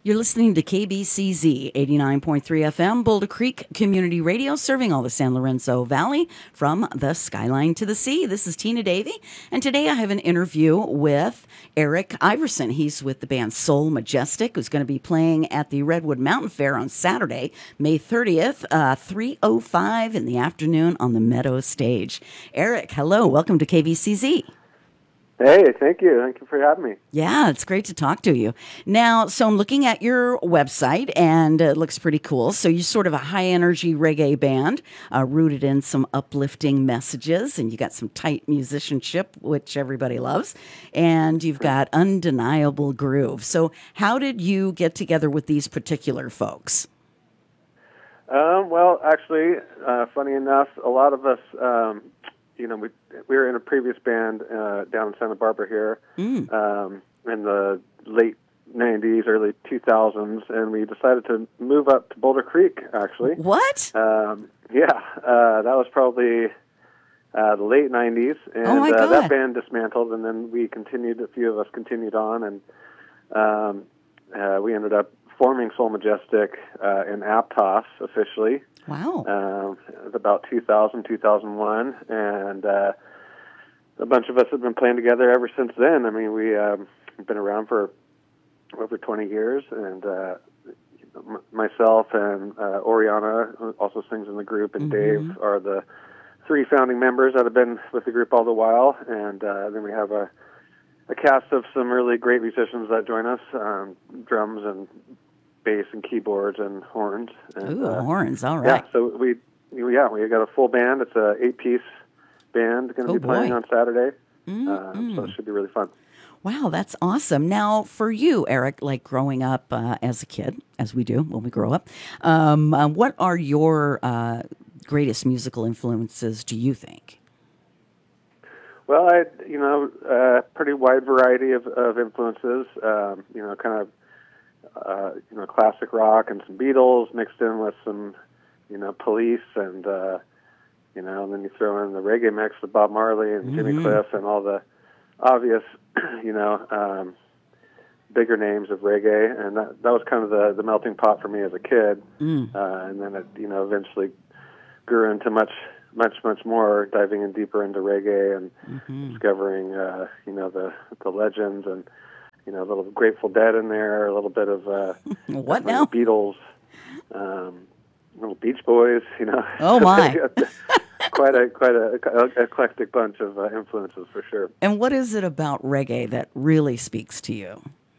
You're listening to KBCZ 89.3 FM, Boulder Creek Community Radio, serving all the San Lorenzo Valley from the skyline to the sea. This is Tina Davey, and today I have an interview with Eric Iverson. He's with the band Soul Majestic, who's going to be playing at the Redwood Mountain Fair on Saturday, May 30th, 3:05 in the afternoon on the Meadow Stage. Eric, hello. Welcome to KBCZ. Hey, thank you. Thank you for having me. Yeah, it's great to talk to you. Now, so I'm looking at your website, and it looks pretty cool. So you're sort of a high-energy reggae band, rooted in some uplifting messages, and you got some tight musicianship, which everybody loves, and you've got undeniable groove. So how did you get together with these particular folks? Well, actually, funny enough, a lot of us, we were in a previous band down in Santa Barbara here in the late 90s, early 2000s, and we decided to move up to Boulder Creek, actually. What? That was probably the late 90s, and oh my God. That band dismantled, and then a few of us continued on, and we ended up forming Soul Majestic in Aptos officially. Wow. About 2000, 2001, and a bunch of us have been playing together ever since then. I mean, we've been around for over 20 years, and myself and Oriana, who also sings in the group, and Dave are the three founding members that have been with the group all the while, and then we have a cast of some really great musicians that join us, drums and bass and keyboards and horns. And, Ooh, horns, all right. Yeah, so we got a full band. It's a 8-piece band going to be playing on Saturday, so it should be really fun. Wow, that's awesome. Now, for you, Eric, like growing up as a kid, as we do when we grow up, what are your greatest musical influences, do you think? Well, pretty wide variety of influences, kind of, classic rock and some Beatles mixed in with some, Police and, and then you throw in the reggae mix with Bob Marley and Jimmy Cliff and all the obvious, bigger names of reggae. And that was kind of the melting pot for me as a kid. And then it, eventually grew into much more, diving in deeper into reggae and discovering, the legends and, a little Grateful Dead in there, a little bit of what now? Beatles, little Beach Boys, Oh my! quite a eclectic bunch of influences for sure. And what is it about reggae that really speaks to you?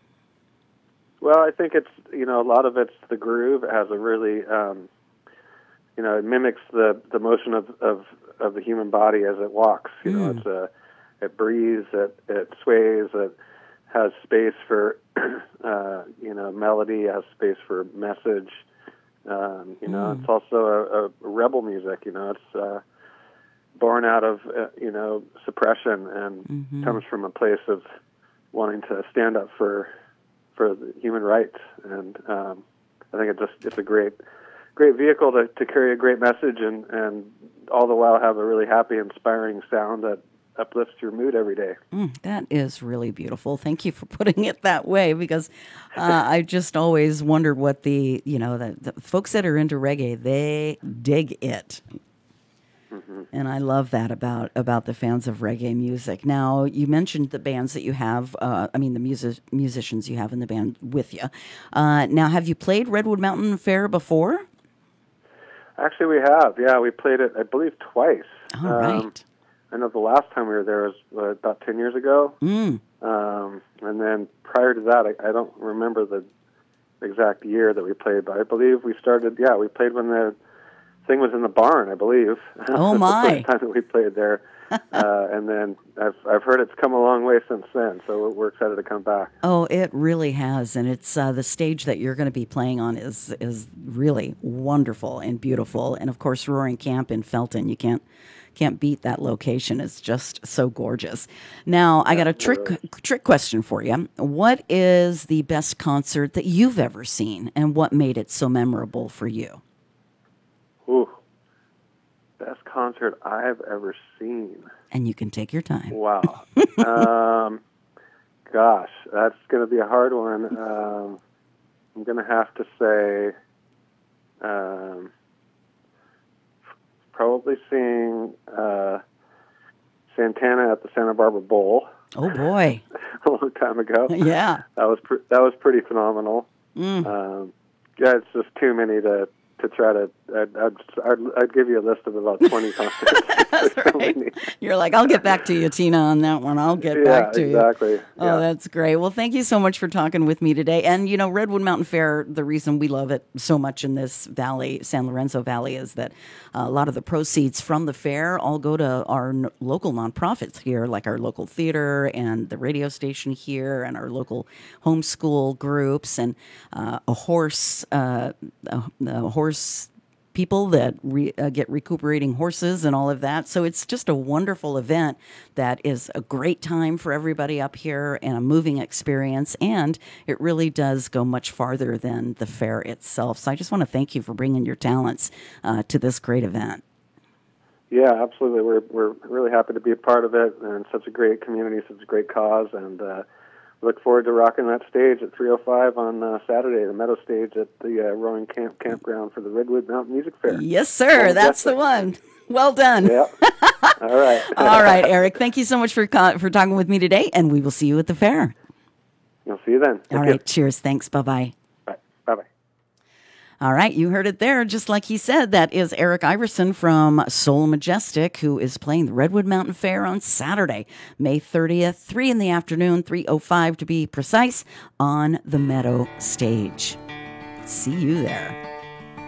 Well, I think it's a lot of it's the groove. It has a really it mimics the motion of the human body as it walks. It breathes, it sways, it has space for melody, has space for message. It's also a rebel music. It's born out of suppression and comes from a place of wanting to stand up for the human rights. And I think it's a great vehicle to carry a great message and all the while have a really happy, inspiring sound that uplifts your mood every day. That is really beautiful. Thank you for putting it that way, because I just always wondered what the folks that are into reggae, they dig it. And I love that about the fans of reggae music. Now, you mentioned the bands that you have, the musicians you have in the band with you. Now, have you played Redwood Mountain Fair before? Actually, we have. Yeah, we played it, I believe, twice. All right. I know the last time we were there was about 10 years ago. And then prior to that, I don't remember the exact year that we played, but I believe we played when the thing was in the barn, I believe. Oh, my. The first time that we played there. And then I've heard it's come a long way since then, so we're excited to come back. Oh, it really has, and it's the stage that you're going to be playing on is really wonderful and beautiful. And, of course, Roaring Camp in Felton, you can't beat that location. It's just so gorgeous. Now, I got a trick question for you. What is the best concert that you've ever seen, and what made it so memorable for you? Ooh, best concert I've ever seen. And you can take your time. Wow. Gosh, that's going to be a hard one. I'm going to have to say probably seeing Santana at the Santa Barbara Bowl. Oh boy, a long time ago. Yeah, that was pretty phenomenal. Yeah, it's just too many to try to. I'd give you a list of about 20 concerts. That's right. You're like, I'll get back to you, Tina, on that one. I'll get back to exactly. you. Oh, that's great. Well, thank you so much for talking with me today. And, Redwood Mountain Fair, the reason we love it so much in this valley, San Lorenzo Valley, is that a lot of the proceeds from the fair all go to our local nonprofits here, like our local theater and the radio station here and our local homeschool groups and a horse people that get recuperating horses and all of that. So it's just a wonderful event that is a great time for everybody up here and a moving experience. And it really does go much farther than the fair itself. So I just want to thank you for bringing your talents to this great event. Yeah, absolutely. We're really happy to be a part of it, and such a great community, such a great cause, and look forward to rocking that stage at 3:05 on Saturday, the Meadow Stage at the Rowing Campground for the Redwood Mountain Music Fair. Yes, sir. That's the one. Well done. Yeah. All right. All right, Eric. Thank you so much for talking with me today, and we will see you at the fair. I'll see you then. All right. Cheers. Thanks. Bye-bye. Bye. Bye-bye. All right, you heard it there. Just like he said, that is Eric Iverson from Soul Majestic, who is playing the Redwood Mountain Fair on Saturday, May 30th, 3 in the afternoon, 3:05 to be precise, on the Meadow Stage. See you there.